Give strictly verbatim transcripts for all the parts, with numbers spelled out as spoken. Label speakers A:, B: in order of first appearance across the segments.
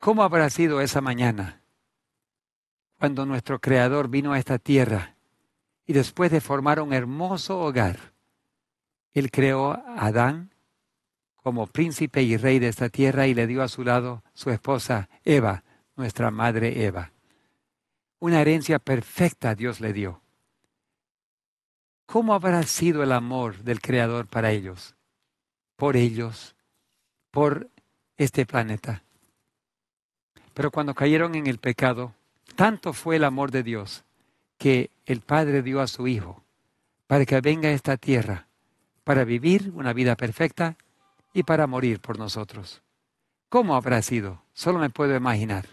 A: ¿Cómo habrá sido esa mañana cuando nuestro Creador vino a esta tierra y después de formar un hermoso hogar, Él creó a Adán como príncipe y rey de esta tierra y le dio a su lado su esposa Eva, nuestra madre Eva? Una herencia perfecta Dios le dio. ¿Cómo habrá sido el amor del Creador para ellos? Por ellos, por este planeta. Pero cuando cayeron en el pecado, tanto fue el amor de Dios que el Padre dio a su Hijo para que venga a esta tierra, para vivir una vida perfecta y para morir por nosotros. ¿Cómo habrá sido? Solo me puedo imaginar.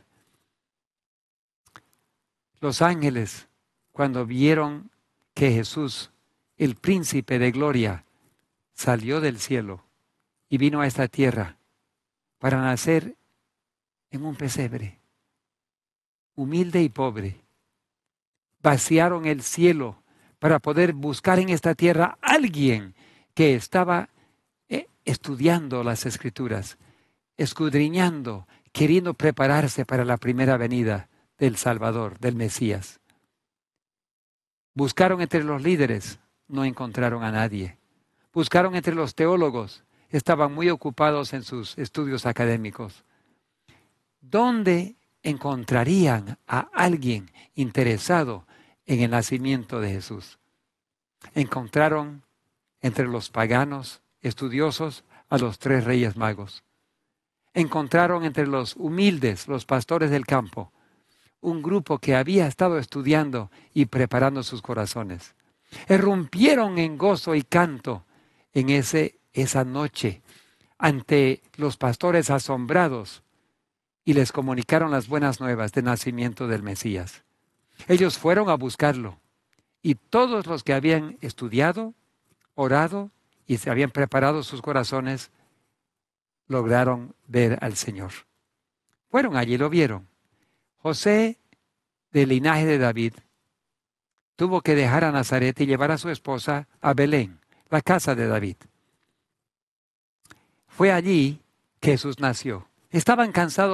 A: Los ángeles, cuando vieron que Jesús, el príncipe de gloria, salió del cielo y vino a esta tierra para nacer en un pesebre, humilde y pobre, vaciaron el cielo para poder buscar en esta tierra a alguien que estaba eh, estudiando las Escrituras, escudriñando, queriendo prepararse para la primera venida del Salvador, del Mesías. Buscaron entre los líderes, no encontraron a nadie. Buscaron entre los teólogos, estaban muy ocupados en sus estudios académicos. ¿Dónde encontrarían a alguien interesado en el nacimiento de Jesús? Encontraron entre los paganos estudiosos a los tres reyes magos. Encontraron entre los humildes, los pastores del campo, un grupo que había estado estudiando y preparando sus corazones. Irrumpieron en gozo y canto en ese, esa noche ante los pastores asombrados y les comunicaron las buenas nuevas del nacimiento del Mesías. Ellos fueron a buscarlo y todos los que habían estudiado, orado y se habían preparado sus corazones lograron ver al Señor. Fueron allí y lo vieron. José, del linaje de David, tuvo que dejar a Nazaret y llevar a su esposa a Belén, la casa de David. Fue allí que Jesús nació. Estaban cansados